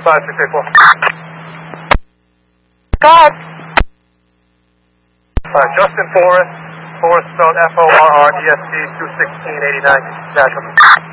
5684. Go ahead. Justin Forrest. Forrest spelled Forrest, 21689. Dash.